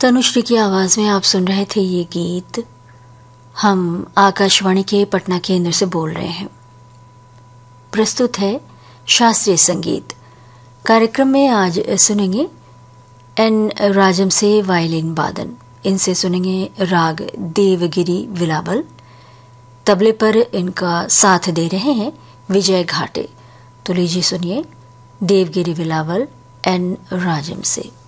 तनुश्री की आवाज में आप सुन रहे थे ये गीत। हम आकाशवाणी के पटना केंद्र से बोल रहे हैं। प्रस्तुत है शास्त्रीय संगीत। कार्यक्रम में आज सुनेंगे एन राजम से वायलिन वादन। इनसे सुनेंगे राग देवगिरी विलावल। तबले पर इनका साथ दे रहे हैं विजय घाटे। तो लीजिए सुनिए देवगिरी विलावल एन राजम से।